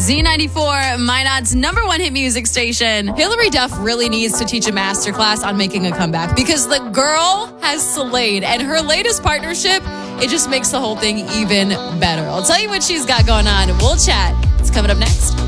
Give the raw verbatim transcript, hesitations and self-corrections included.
Z ninety-four, Minot's number one hit music station. Hilary Duff really needs to teach a masterclass on making a comeback because the girl has slayed, and her latest partnership, it just makes the whole thing even better. I'll tell you what she's got going on. We'll chat. It's coming up next.